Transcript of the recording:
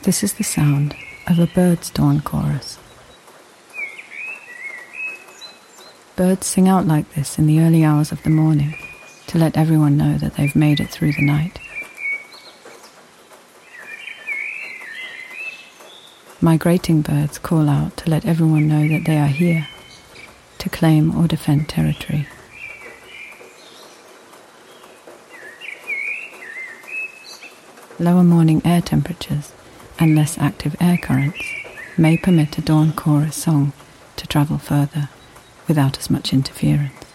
This is the sound of a bird's dawn chorus. Birds sing out like this in the early hours of the morning to let everyone know that they've made it through the night. Migrating birds call out to let everyone know that they are here, to claim or defend territory. Lower morning air temperatures and less active air currents may permit a dawn chorus song to travel further without as much interference.